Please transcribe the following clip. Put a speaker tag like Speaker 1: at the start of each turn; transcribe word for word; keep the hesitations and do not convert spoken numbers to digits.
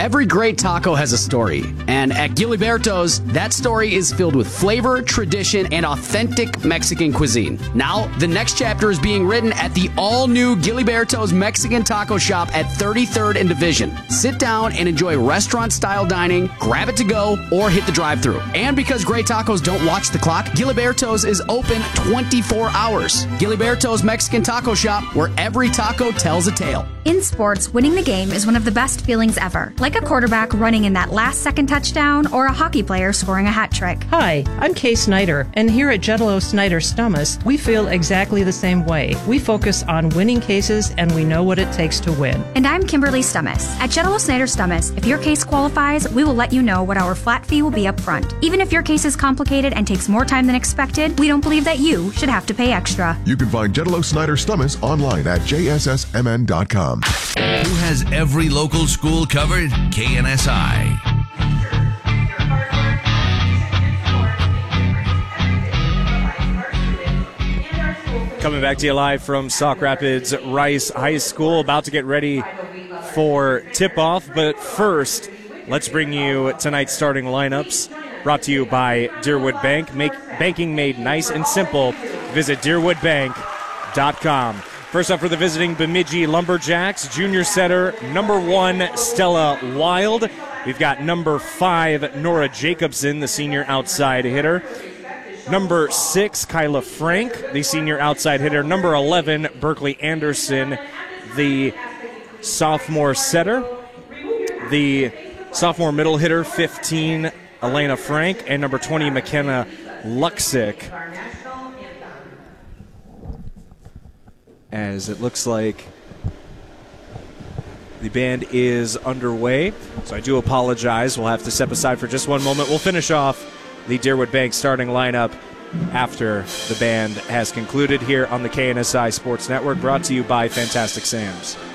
Speaker 1: Every great taco has a story, and at Giliberto's, that story is filled with flavor, tradition, and authentic Mexican cuisine. Now, the next chapter is being written at the all-new Giliberto's Mexican Taco Shop at thirty-third and Division. Sit down and enjoy restaurant-style dining, grab it to go, or hit the drive-thru. And because great tacos don't watch the clock, Giliberto's is open twenty-four hours. Giliberto's Mexican Taco Shop, where every taco tells a tale.
Speaker 2: In sports, winning the game is one of the best feelings ever, like a quarterback running in that last-second touchdown or a hockey player scoring a hat trick.
Speaker 3: Hi, I'm Kay Snyder, and here at Jello Snyder Stummus, we feel exactly the same way. We focus on winning cases, and we know what it takes to win.
Speaker 2: And I'm Kimberly Stummus. At Jello Snyder Stummus, if your case qualifies, we will let you know what our flat fee will be up front. Even if your case is complicated and takes more time than expected, we don't believe that you should have to pay extra.
Speaker 4: You can find Jello Snyder Stummus online at j s s m n dot com.
Speaker 5: Who has every local school covered? K N S I.
Speaker 6: Coming back to you live from Sauk Rapids Rice High School, about to get ready for tip-off. But first, let's bring you tonight's starting lineups, brought to you by Deerwood Bank. Make banking made nice and simple. Visit deerwood bank dot com. First up for the visiting Bemidji Lumberjacks, junior setter number one, Stella Wild. We've got number five, Nora Jacobson, the senior outside hitter. Number six, Kyla Frank, the senior outside hitter. Number eleven, Berkeley Anderson, the sophomore setter. The sophomore middle hitter, fifteen, Elena Frank. And number twenty, McKenna Luxick. As it looks like the band is underway. So I do apologize. We'll have to step aside for just one moment. We'll finish off the Deerwood Bank starting lineup after the band has concluded here on the K N S I Sports Network, brought to you by Fantastic Sam's.